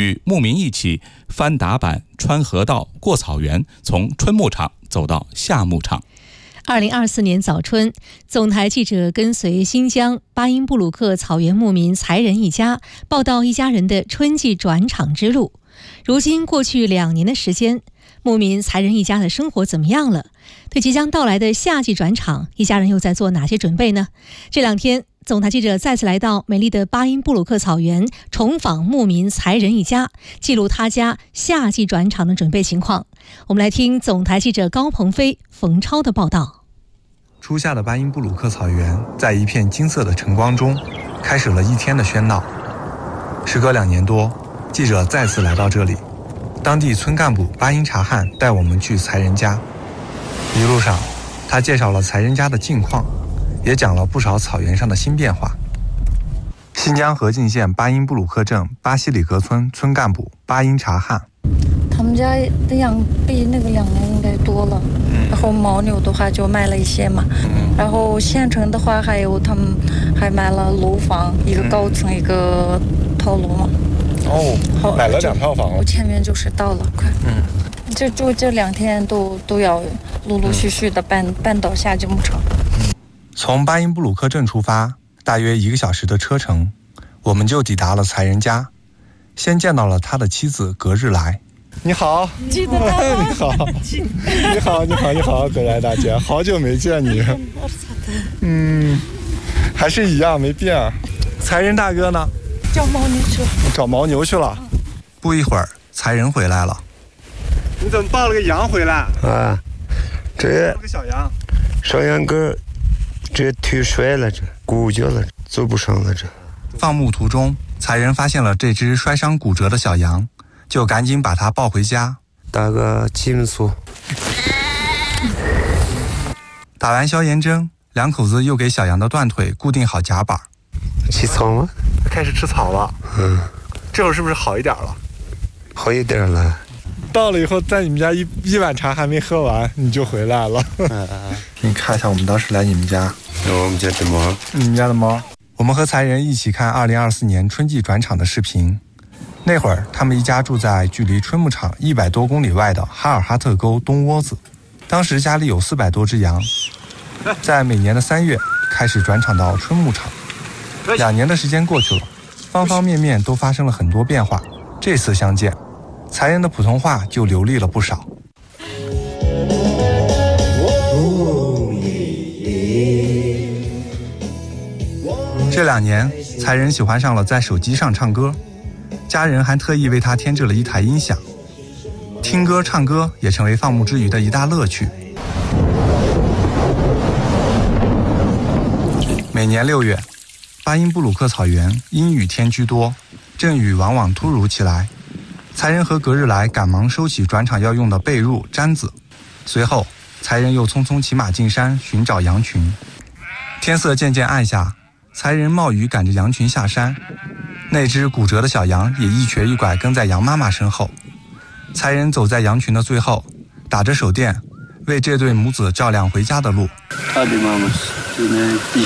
与牧民一起翻打板、穿河道、过草原，从春牧场走到夏牧场。 2024年早春，总台记者跟随新疆巴音布鲁克草原牧民才仁一家，报道一家人的春季转场之路。如今过去2年的时间，牧民才仁一家的生活怎么样了？对即将到来的夏季转场，一家人又在做哪些准备呢？这2天，总台记者再次来到美丽的巴音布鲁克草原，重访牧民才仁一家，记录他家夏季转场的准备情况。我们来听总台记者高鹏飞、冯超的报道。 初夏的巴音布鲁克草原，在一片金色的晨光中，开始了一天的喧闹。时隔2年多，记者再次来到这里，当地村干部巴音察汉带我们去才仁家。一路上，他介绍了才仁家的近况，也讲了不少草原上的新变化。新疆和静县巴音布鲁克镇巴西里格村村干部巴音察汉， 他们家的羊比那个2年应该多了，然后牦牛的话就卖了一些嘛，然后县城的话还有他们还买了楼房，一个高层一个套楼嘛。 哦，买了2套房了。 我前面就是到了，快。就这2天都要陆陆续续的搬到夏季牧场。 从巴音布鲁克镇出发，大约1个小时的车程，我们就抵达了才仁家。先见到了他的妻子格日来。你好， 记得他你好，你好，格日来大姐，好久没见你。还是一样没变。才仁大哥呢？ 找牦牛去了。 找牦牛去了。不一会儿，才仁回来了。你怎么抱了个羊回来？ 这个小羊， 小羊哥，这腿摔了，这骨折了，走不上了。这放牧途中，才仁发现了这只摔伤骨折的小羊，就赶紧把它抱回家， 打个激素。 打完消炎针，2口子又给小羊的断腿固定好夹板。 吃草吗？ 开始吃草了。这会儿是不是好一点了？ 好一点了。 到了以后，在你们家一碗茶还没喝完，你就回来了。你看一下我们当时来你们家， 我们家的猫， 你们家的猫。我们和才仁一起看2024年春季转场的视频。那会儿，他们一家住在距离春牧场100多公里外的哈尔哈特沟东窝子。当时家里有400多只羊，在每年的3月开始转场到春牧场。2年的时间过去了，方方面面都发生了很多变化。这次相见，才仁的普通话就流利了不少。这2年，才仁喜欢上了在手机上唱歌，家人还特意为他添置了一台音响，听歌唱歌也成为放牧之余的一大乐趣。每年6月，巴音布鲁克草原阴雨天居多，阵雨往往突如其来。才仁和格日来赶忙收起转场要用的被褥、毡子，随后才仁又匆匆骑马进山寻找羊群。天色渐渐暗下，才仁冒雨赶着羊群下山，那只骨折的小羊也一瘸一拐跟在羊妈妈身后。才仁走在羊群的最后，打着手电为这对母子照亮回家的路。 他的妈妈是